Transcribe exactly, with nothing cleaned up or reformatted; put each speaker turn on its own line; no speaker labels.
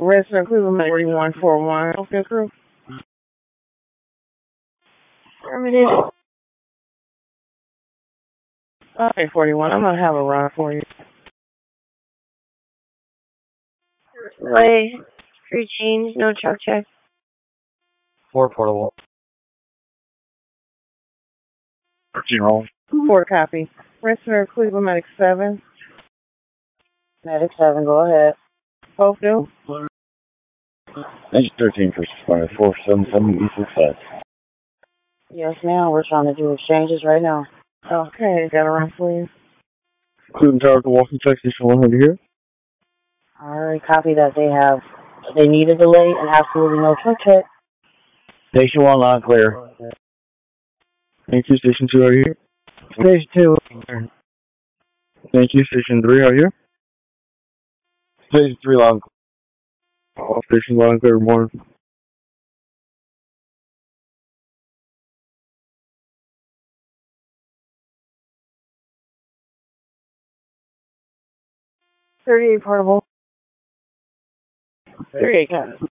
Resident Cleveland forty-one forty-one. Okay, crew. Affirmative. Okay, forty-one. I'm gonna have a run for you.
Way, free change, no truck check.
Four portable. Thirteen roll.
Four copy. Resident Cleveland Medic seven. Medic seven, go ahead. Hope do.
Engine thirteen first responder, four seven seven E six five.
Yes, ma'am. We're trying to do exchanges right now. Okay, got a run for you.
Cleveland Tower to Walking Check Station one hundred here.
Alright, copy that. They have, they need a delay and absolutely no truck check.
Station one line clear. Thank you. Station two, are you here?
Station two.
Thank you. Station three, are you here? Station three line clear. All station line clear, morning.
thirty-eight portable. thirty-eight copy.